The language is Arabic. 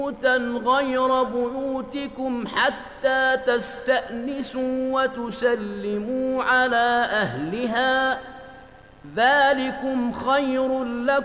بيوتا غير بيوتكم حتى تستأنسوا وتسلموا على أهلها ذلكم خير لكم